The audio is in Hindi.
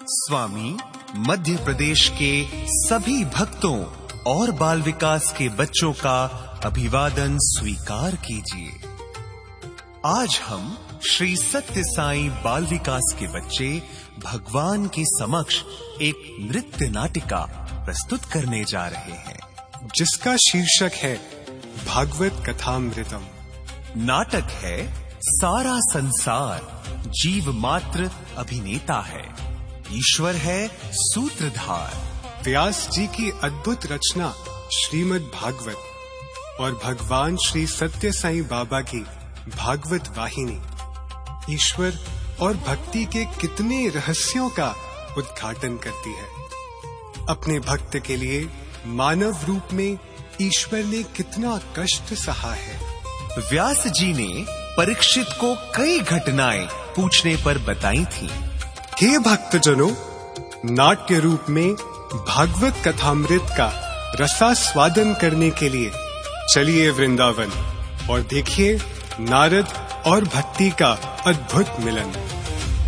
स्वामी मध्य प्रदेश के सभी भक्तों और बाल विकास के बच्चों का अभिवादन स्वीकार कीजिए। आज हम श्री सत्य साईं बाल विकास के बच्चे भगवान के समक्ष एक नृत्य नाटिका प्रस्तुत करने जा रहे हैं, जिसका शीर्षक है भागवत कथामृतम। नाटक है सारा संसार जीव मात्र अभिनेता है, ईश्वर है सूत्रधार। व्यास जी की अद्भुत रचना श्रीमद् भागवत और भगवान श्री सत्य साईं बाबा की भागवत वाहिनी ईश्वर और भक्ति के कितने रहस्यों का उद्घाटन करती है। अपने भक्त के लिए मानव रूप में ईश्वर ने कितना कष्ट सहा है। व्यास जी ने परीक्षित को कई घटनाएं पूछने पर बताई थी। हे भक्तजनों, नाट्य रूप में भागवत कथामृत का रसास्वादन करने के लिए चलिए वृंदावन और देखिए नारद और भक्ति का अद्भुत मिलन।